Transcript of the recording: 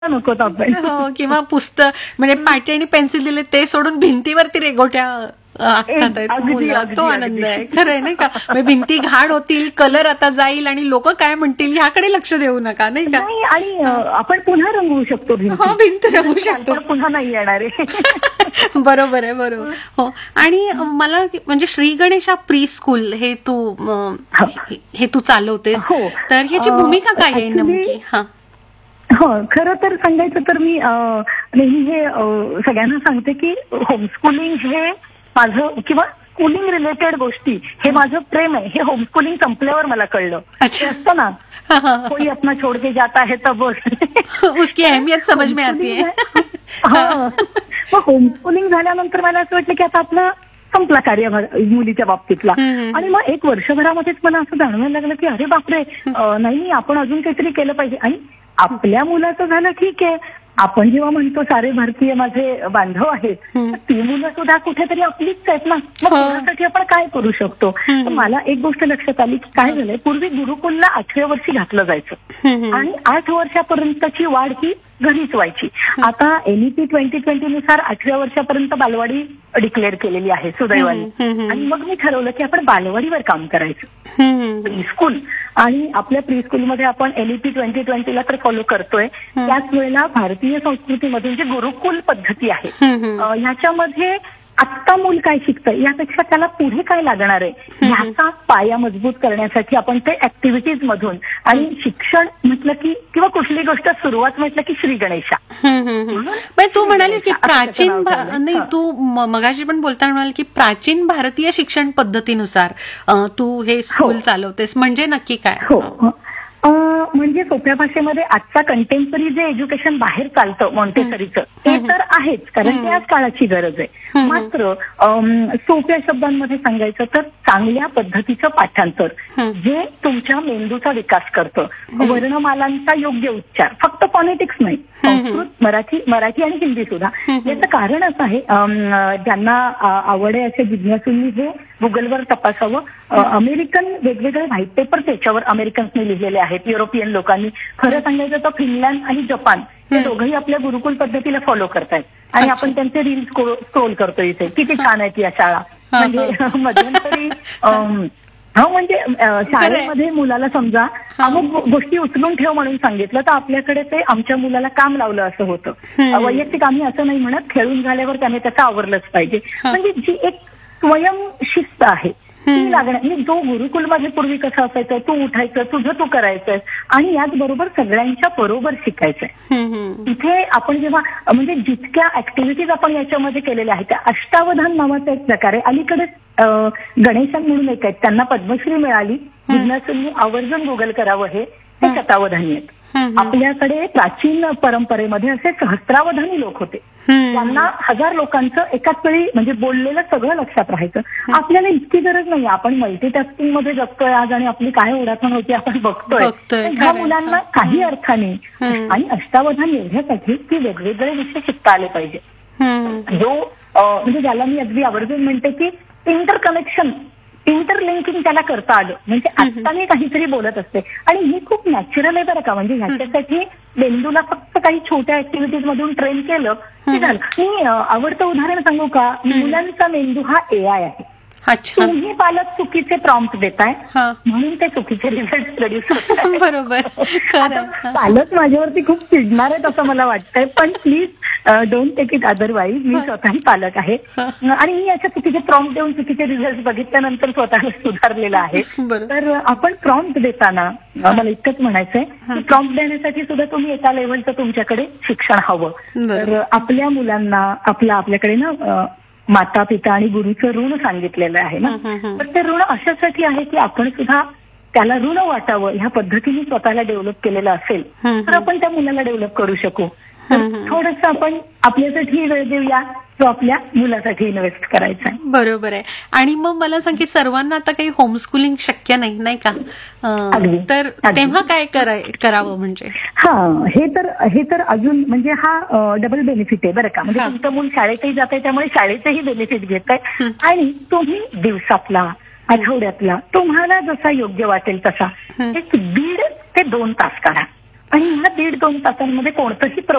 नकोत आपण. हो, किंवा पुस्तक म्हणजे पाटी आणि पेन्सिल दिले ते सोडून भिंतीवरती रेघोट्या आखतात आहेत अगदी, मुलं. अगदी, तो अगदी. आनंद आहे. खरं आहे नाही का? म्हणजे भिंती घाण होतील, कलर आता जाईल आणि लोक काय म्हणतील ह्याकडे लक्ष देऊ नका, नाही का? नाही, आणि आपण पुन्हा रंगवू शकतो भिंती. हो, भिंत रंगवू शकतो. नंतर पुन्हा नाही येणार आहे. बरोबर आहे, बरोबर. हो, आणि मला म्हणजे श्री गणेशा प्री स्कूल हे तू चालवतेस, हो. तर ह्याची भूमिका काय आहे Actually, नेमकी? हा. हो, खरं तर सांगायचं तर मी नेहमी हे सगळ्यांना सांगते की होमस्कूलिंग हे माझं, किंवा स्कूलिंग रिलेटेड गोष्टी हे माझं प्रेम आहे. हे होमस्कूलिंग संपल्यावर मला कळलं. अच्छा. ते असतं ना, कोई अपना छोड़ के जाता है तब उसकी अहमियत समझ में आती है. मग होमस्कूलिंग झाल्यानंतर मला असं वाटलं की आता आपला संपला कार्यभाग मुलीच्या बाबतीतला. आणि मग एक वर्षभरामध्येच मला असं जाणवायला लागलं की अरे बापरे, नाही आपण अजून काहीतरी केलं पाहिजे. आणि आपल्या मुलाचं झालं ठीक आहे, आपण जेव्हा म्हणतो सारे भारतीय माझे बांधव आहेत, तर ती मुलं सुद्धा कुठेतरी आपलीच आहेत ना. मग मुलासाठी आपण काय करू शकतो? तर मला एक गोष्ट लक्षात आली की काय झालंय, पूर्वी गुरुकुलला 8व्या वर्षी घातलं जायचं आणि 8 वर्षापर्यंतची वाढ ही घरीच व्हायची. आता NEP 2020 नुसार 8व्या वर्षापर्यंत बालवाडी डिक्लेअर केलेली आहे सुदैवाने. आणि मग मी ठरवलं की आपण बालवाडीवर काम करायचं. प्रीस्कूल आणि आपल्या प्रीस्कूलमध्ये आपण NEP 2020ला तर फॉलो करतोय. त्याच वेळेला भारतीय संस्कृतीमध्ये जी गुरुकुल पद्धती आहे ह्याच्यामध्ये आत्ता मूल काय शिकतंय यापेक्षा त्याला पुढे काय लागणार आहे ह्याचा पाया मजबूत करण्यासाठी आपण ते ऍक्टिव्हिटीज मधून, आणि शिक्षण म्हटलं की किंवा कुठली गोष्ट सुरुवात म्हटलं की श्री गणेशा. तू म्हणालीस की प्राचीन नाही, तू मगाशी पण बोलताना म्हणाल की प्राचीन भारतीय शिक्षण पद्धतीनुसार तू हे स्कूल चालवतेस, म्हणजे नक्की काय? हो, म्हणजे सोप्या भाषेमध्ये आजचा कंटेम्पररी जे एज्युकेशन बाहेर चालतं मॉन्टेसरीचं ते तर आहेच, कारण ते आज काळाची गरज आहे. मात्र सोप्या शब्दांमध्ये सांगायचं तर चांगल्या पद्धतीचं पाठांतर जे तुमच्या मेंदूचा विकास करतं, वर्णमालांचा योग्य उच्चार, फक्त फॉनेटिक्स नाही, संस्कृत, मराठी आणि हिंदी सुद्धा. याचं कारण असं आहे, ज्यांना आवड आहे अशा जिज्ञासूंनी हे गुगलवर तपासावं. अमेरिकन वेगवेगळे व्हाईट पेपर त्याच्यावर अमेरिकन्सनी लिहिलेले आहेत, युरोपियन लोकांनी. खरं सांगायचं तर फिनलँड आणि जपान हे दोघंही आपल्या गुरुकुल पद्धतीला फॉलो करतायत. आणि आपण त्यांचे रील स्क्रोल करतो इथे, किती छान आहेत या शाळा. म्हणजे मध्यंतरी म्हणजे शाळेमध्ये मुलाला समजा अमुक गोष्टी उचलून ठेव म्हणून सांगितलं तर आपल्याकडे ते आमच्या मुलाला काम लावलं असं होतं. वैयक्तिक आम्ही असं नाही म्हणत, खेळून झाल्यावर त्याने त्याचं आवरलंच पाहिजे. म्हणजे जी एक स्वयंशिस्त आहे ती लागणार. जो गुरुकुलमध्ये पूर्वी कसं असायचं, तू उठायचं, तुझं तू करायचंय आणि याचबरोबर सगळ्यांच्या बरोबर शिकायचंय. इथे आपण जेव्हा म्हणजे जितक्या ऍक्टिव्हिटीज आपण याच्यामध्ये केलेल्या आहेत, त्या अष्टावधान नावाचा एक प्रकार आहे. अलीकडेच गणेशन म्हणून एक आहेत, त्यांना पद्मश्री मिळाली. जिज्ञासूंनी आवर्जून गुगल करावं हे शतावधानी आहेत. आपल्याकडे प्राचीन परंपरेमध्ये असे सहस्रावधानी लोक होते, त्यांना 1000 लोकांचं एकाच वेळी म्हणजे बोललेलं सगळं लक्षात राहायचं. आपल्याला इतकी गरज नाही, आपण मल्टीटास्किंग मध्ये जगतोय आज आणि आपली काय ओढाखण होती आपण बघतोय. ह्या मुलांना काही अर्थाने आणि अष्टावधान एवढ्यासाठी की वेगवेगळे विषय शिकता आले पाहिजे. जो म्हणजे ज्याला मी अगदी आवर्जून म्हणते की इंटरलिंकिंग त्याला करता आलं. म्हणजे आता मी काहीतरी बोलत असते आणि ही खूप नॅचरल आहे बरं का. म्हणजे ह्याच्यासाठी मेंदूला फक्त काही छोट्या ऍक्टिव्हिटीज मधून ट्रेन केलं की झालं. मी आवडतं उदाहरण सांगू का? मुलांचा मेंदू हा AI आहे. तुम्ही पालक चुकीचे प्रॉम्प्ट देताय म्हणून ते चुकीचे रिझल्ट प्रोड्यूस होतात. बरोबर. पालक माझ्यावरती खूप चिडणार आहेत असं मला वाटतंय, पण please don't take it otherwise. मी स्वतःही पालक आहे आणि मी याच्या चुकीचे प्रॉम्प्ट देऊन चुकीचे रिझल्ट बघितल्यानंतर स्वतःला सुधारलेलं आहे. तर आपण प्रॉम्प्ट देताना मला इतकंच म्हणायचंय की प्रॉम्प्ट देण्यासाठी सुद्धा तुम्ही एका लेव्हलचं तुमच्याकडे शिक्षण हवं. तर आपल्या मुलांना आपल्याकडे ना माता पिता आणि गुरुचं ऋण सांगितलेलं आहे ना. तर ते ऋण अशासाठी आहे की आपण सुद्धा त्याला ऋण वाटावं. ह्या पद्धतीने स्वतःला डेव्हलप केलेलं असेल तर आपण त्या मुलाला डेव्हलप करू शकू. थोडंसं आपण आपल्यासाठी वेळ देऊया, तो आपल्या मुलासाठी इन्व्हेस्ट करायचा आहे. बरोबर आहे. आणि मग मला सांग की सर्वांना आता काही होमस्कूलिंग शक्य नाही, नाही का? तर तेव्हा काय करावं? म्हणजे हे तर अजून म्हणजे हा डबल बेनिफिट आहे बरं का. म्हणजे तुमचं मूल शाळेतही जात आहे त्यामुळे शाळेचेही बेनिफिट घेत आहे आणि तुम्ही दिवसातला आठवड्यातला तुम्हाला जसा योग्य वाटेल तसा 1.5 ते 2 तास काढा. आणि ह्या 1.5-2 तासांमध्ये कोणतंही